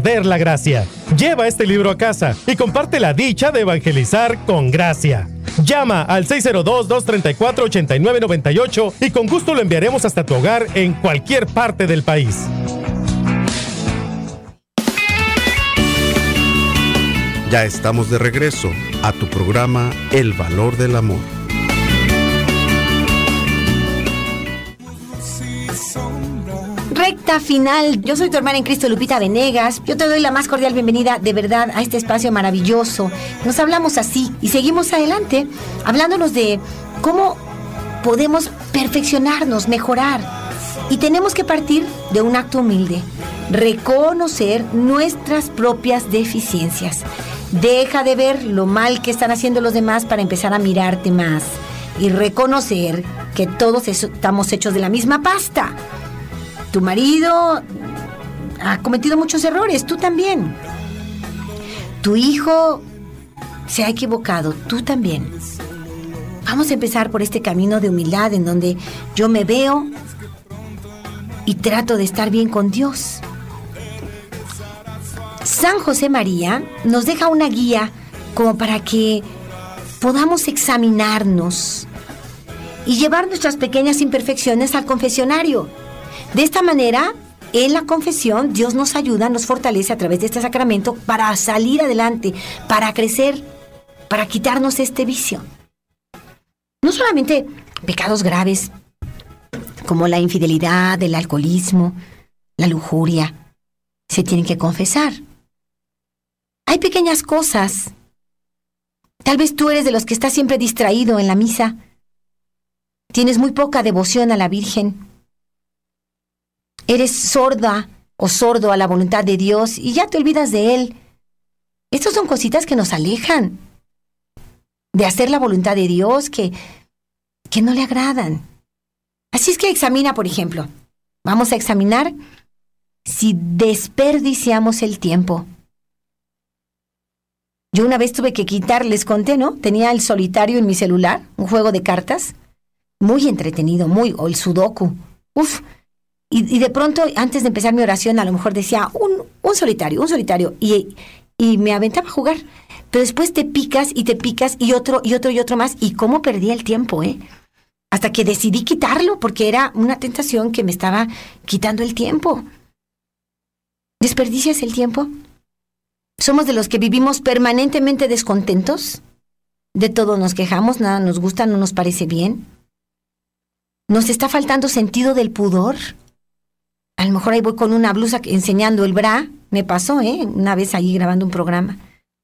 morder la gracia. Lleva este libro a casa y comparte la dicha de evangelizar con gracia. Llama al 602-234-8998 y con gusto lo enviaremos hasta tu hogar en cualquier parte del país. Ya estamos de regreso a tu programa El Valor del Amor. Recta final. Yo soy tu hermana en Cristo, Lupita Venegas. Yo te doy la más cordial bienvenida, de verdad, a este espacio maravilloso. Nos hablamos así y seguimos adelante hablándonos de cómo podemos perfeccionarnos, mejorar. Y tenemos que partir de un acto humilde: reconocer nuestras propias deficiencias. Deja de ver lo mal que están haciendo los demás para empezar a mirarte más y reconocer que todos estamos hechos de la misma pasta. Tu marido ha cometido muchos errores, tú también. Tu hijo se ha equivocado, tú también. Vamos a empezar por este camino de humildad en donde yo me veo y trato de estar bien con Dios. San José María nos deja una guía como para que podamos examinarnos y llevar nuestras pequeñas imperfecciones al confesionario. De esta manera, en la confesión, Dios nos ayuda, nos fortalece a través de este sacramento para salir adelante, para crecer, para quitarnos este vicio. No solamente pecados graves como la infidelidad, el alcoholismo, la lujuria, se tienen que confesar. Hay pequeñas cosas. Tal vez tú eres de los que está siempre distraído en la misa. Tienes muy poca devoción a la Virgen. Eres sorda o sordo a la voluntad de Dios y ya te olvidas de Él. Estas son cositas que nos alejan de hacer la voluntad de Dios, que no le agradan. Así es que examina, por ejemplo. Vamos a examinar si desperdiciamos el tiempo. Yo una vez tuve que quitar, les conté, ¿no? Tenía el solitario en mi celular, un juego de cartas, muy entretenido, o el sudoku. Uf. Y de pronto, antes de empezar mi oración, a lo mejor decía un solitario, y me aventaba a jugar. Pero después te picas y otro más. Y cómo perdí el tiempo, hasta que decidí quitarlo, porque era una tentación que me estaba quitando el tiempo. ¿Desperdicias el tiempo? ¿Somos de los que vivimos permanentemente descontentos? De todo nos quejamos, nada nos gusta, no nos parece bien. ¿Nos está faltando sentido del pudor? A lo mejor ahí voy con una blusa enseñando el bra. Me pasó, una vez ahí grabando un programa.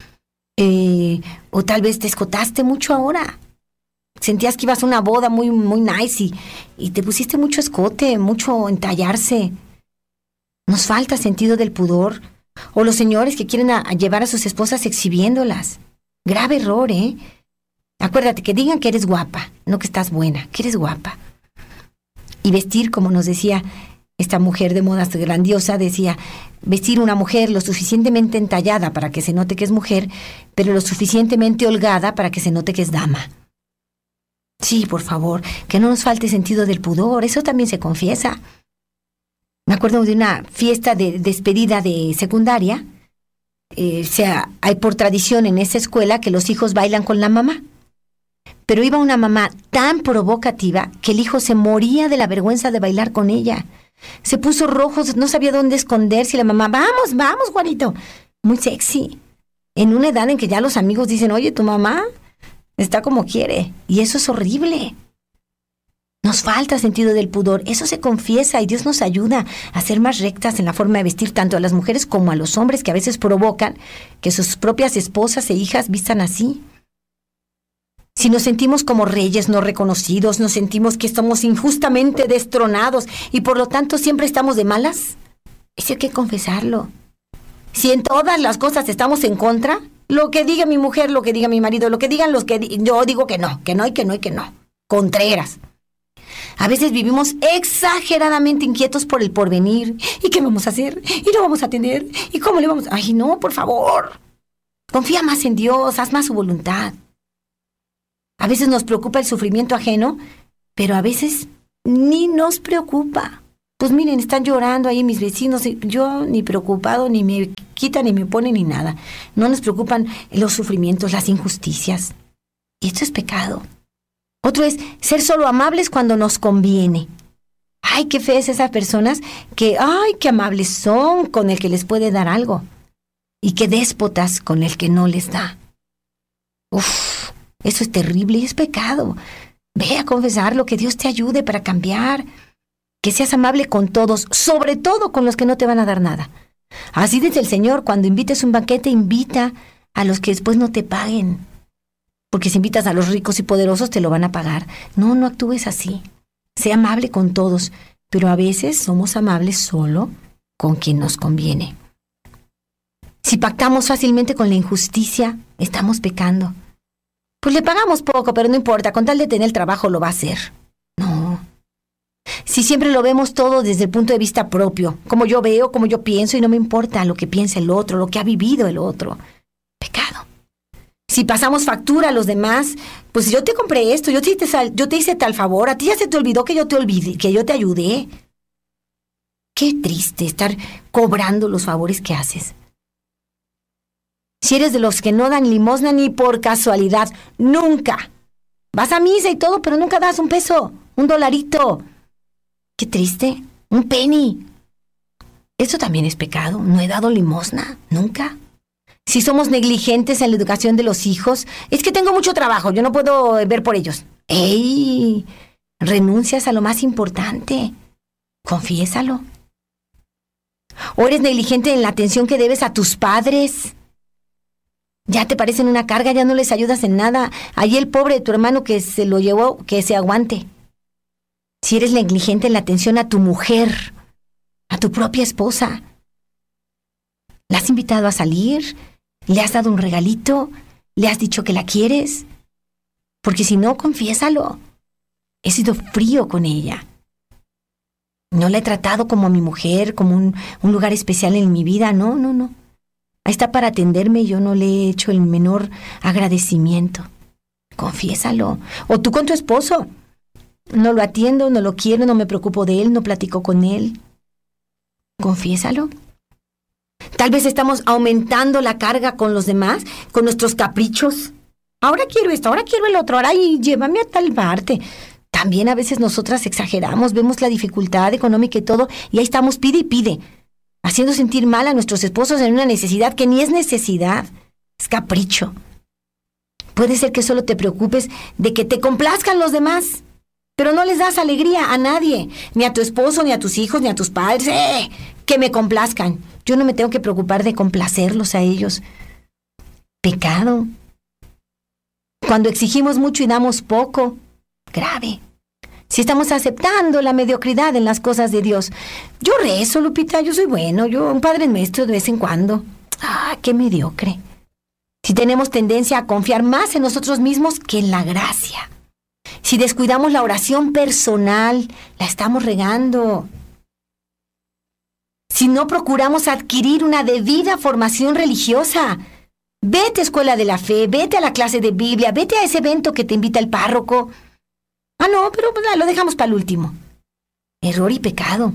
O tal vez te escotaste mucho ahora. Sentías que ibas a una boda muy, muy nice y te pusiste mucho escote, mucho entallarse. Nos falta sentido del pudor. O los señores que quieren llevar a sus esposas exhibiéndolas. Grave error, Acuérdate que digan que eres guapa, no que estás buena, que eres guapa. Y vestir, como nos decía esta mujer de modas grandiosa, decía, vestir una mujer lo suficientemente entallada para que se note que es mujer, pero lo suficientemente holgada para que se note que es dama. Sí, por favor, que no nos falte sentido del pudor, eso también se confiesa. Me acuerdo de una fiesta de despedida de secundaria. Hay por tradición en esa escuela que los hijos bailan con la mamá. Pero iba una mamá tan provocativa que el hijo se moría de la vergüenza de bailar con ella. Se puso rojo, no sabía dónde esconderse y la mamá, vamos, Juanito. Muy sexy. En una edad en que ya los amigos dicen, oye, tu mamá está como quiere. Y eso es horrible. Nos falta sentido del pudor. Eso se confiesa y Dios nos ayuda a ser más rectas en la forma de vestir tanto a las mujeres como a los hombres que a veces provocan que sus propias esposas e hijas vistan así. Si nos sentimos como reyes no reconocidos, nos sentimos que estamos injustamente destronados y por lo tanto siempre estamos de malas, eso hay que confesarlo. Si en todas las cosas estamos en contra, lo que diga mi mujer, lo que diga mi marido, lo que digan los que... yo digo que no. Contreras. A veces vivimos exageradamente inquietos por el porvenir. ¿Y qué vamos a hacer? ¿Y no vamos a tener? ¿Y cómo le vamos a...? Ay, no, por favor. Confía más en Dios, haz más su voluntad. A veces nos preocupa el sufrimiento ajeno, pero a veces ni nos preocupa. Pues miren, están llorando ahí mis vecinos, y yo ni preocupado, ni me quitan ni me ponen ni nada. No nos preocupan los sufrimientos, las injusticias. Y esto es pecado. Otro es ser solo amables cuando nos conviene. Ay, qué feas esas personas que, ay, qué amables son con el que les puede dar algo. Y qué déspotas con el que no les da. Uf, eso es terrible y es pecado. Ve a confesarlo, que Dios te ayude para cambiar. Que seas amable con todos, sobre todo con los que no te van a dar nada. Así dice el Señor, cuando invites un banquete, invita a los que después no te paguen. Porque si invitas a los ricos y poderosos, te lo van a pagar. No, no actúes así. Sé amable con todos, pero a veces somos amables solo con quien nos conviene. Si pactamos fácilmente con la injusticia, estamos pecando. Pues le pagamos poco, pero no importa, con tal de tener el trabajo lo va a hacer. No. Si siempre lo vemos todo desde el punto de vista propio, como yo veo, como yo pienso, y no me importa lo que piensa el otro, lo que ha vivido el otro. Pecado. Si pasamos factura a los demás, pues yo te compré esto, yo te hice tal favor, a ti ya se te olvidó que yo te ayudé. Qué triste estar cobrando los favores que haces. Si eres de los que no dan limosna ni por casualidad, nunca. Vas a misa y todo, pero nunca das un peso, un $1. Qué triste, un penny. Esto también es pecado. No he dado limosna, nunca. Si somos negligentes en la educación de los hijos, es que tengo mucho trabajo, yo no puedo ver por ellos. ¡Ey! Renuncias a lo más importante. Confiésalo. O eres negligente en la atención que debes a tus padres. Ya te parecen una carga, ya no les ayudas en nada. Allí el pobre de tu hermano que se lo llevó, que se aguante. Si eres negligente en la atención a tu mujer, a tu propia esposa. ¿La has invitado a salir? ¿Le has dado un regalito? ¿Le has dicho que la quieres? Porque si no, confiésalo. He sido frío con ella. No la he tratado como a mi mujer, como un lugar especial en mi vida. No. Ahí está para atenderme y yo no le he hecho el menor agradecimiento. Confiésalo. O tú con tu esposo. No lo atiendo, no lo quiero, no me preocupo de él, no platico con él. Confiésalo. Tal vez estamos aumentando la carga con los demás, con nuestros caprichos. Ahora quiero esto, ahora quiero el otro, ahora llévame a tal parte. También a veces nosotras exageramos, vemos la dificultad económica y todo, y ahí estamos, pide y pide, haciendo sentir mal a nuestros esposos en una necesidad que ni es necesidad, es capricho. Puede ser que solo te preocupes de que te complazcan los demás, pero no les das alegría a nadie, ni a tu esposo, ni a tus hijos, ni a tus padres. Que me complazcan. Yo no me tengo que preocupar de complacerlos a ellos. Pecado. Cuando exigimos mucho y damos poco, grave. Si estamos aceptando la mediocridad en las cosas de Dios. Yo rezo, Lupita, yo soy bueno, yo un Padre Nuestro de vez en cuando. Qué mediocre. Si tenemos tendencia a confiar más en nosotros mismos que en la gracia. Si descuidamos la oración personal, la estamos regando. Si no procuramos adquirir una debida formación religiosa, vete a escuela de la fe, vete a la clase de Biblia, vete a ese evento que te invita el párroco. No, pero lo dejamos para el último. Error y pecado.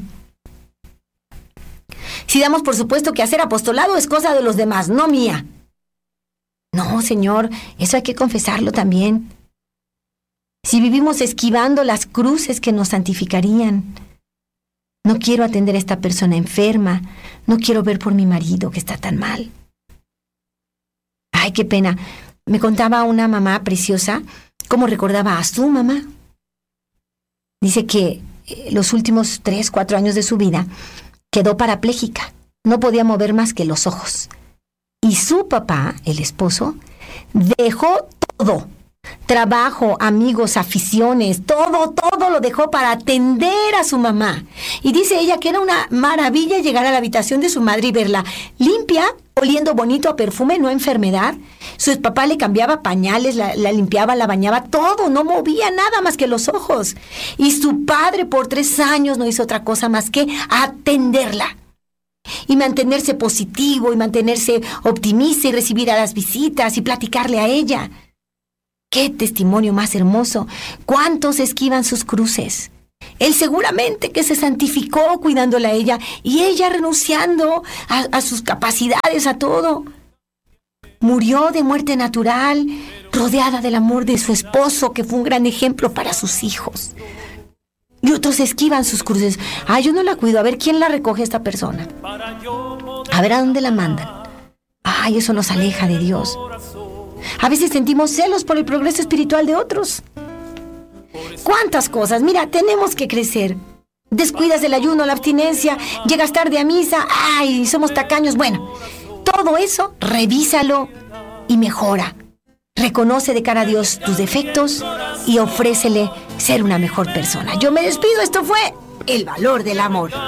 Si damos por supuesto que hacer apostolado es cosa de los demás, no mía. No, Señor, eso hay que confesarlo también. Si vivimos esquivando las cruces que nos santificarían. No quiero atender a esta persona enferma. No quiero ver por mi marido que está tan mal. Ay, qué pena. Me contaba una mamá preciosa cómo recordaba a su mamá. Dice que los últimos 3, 4 años de su vida quedó parapléjica. No podía mover más que los ojos. Y su papá, el esposo, dejó todo. Trabajo, amigos, aficiones, todo lo dejó para atender a su mamá. Y dice ella que era una maravilla llegar a la habitación de su madre y verla limpia, oliendo bonito a perfume, no a enfermedad. Su papá le cambiaba pañales, la limpiaba, la bañaba, todo, no movía nada más que los ojos. Y su padre por 3 años no hizo otra cosa más que atenderla. Y mantenerse positivo, y mantenerse optimista, y recibir a las visitas, y platicarle a ella. ¡Qué testimonio más hermoso! ¿Cuántos esquivan sus cruces? Él seguramente que se santificó cuidándola a ella y ella renunciando a sus capacidades, a todo. Murió de muerte natural, rodeada del amor de su esposo, que fue un gran ejemplo para sus hijos. Y otros esquivan sus cruces. Yo no la cuido. A ver, ¿quién la recoge a esta persona? A ver, ¿a dónde la mandan? Eso nos aleja de Dios. A veces sentimos celos por el progreso espiritual de otros. ¿Cuántas cosas? Mira, tenemos que crecer. Descuidas el ayuno, la abstinencia, llegas tarde a misa, somos tacaños. Bueno, todo eso, revísalo y mejora. Reconoce de cara a Dios tus defectos y ofrécele ser una mejor persona. Yo me despido, esto fue El Valor del Amor.